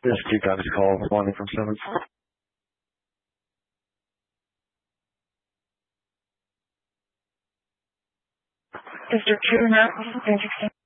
This is Steve Davis call responding from Simmons. District 2 now,